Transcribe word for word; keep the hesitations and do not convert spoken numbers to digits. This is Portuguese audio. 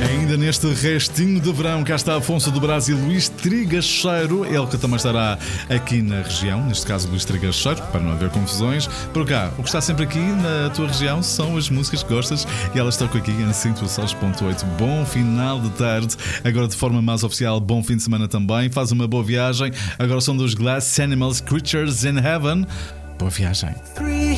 Ainda neste restinho de verão, cá está Afonso do Brasil, Luís Trigacheiro, ele que também estará aqui na região, neste caso Luís Trigacheiro, para não haver confusões. Por cá, o que está sempre aqui na tua região são as músicas que gostas e elas estão aqui em cento e seis ponto oito. Bom final de tarde, agora de forma mais oficial, bom fim de semana também, faz uma boa viagem. Agora são dos Glass Animals, Creatures in Heaven. Boa viagem.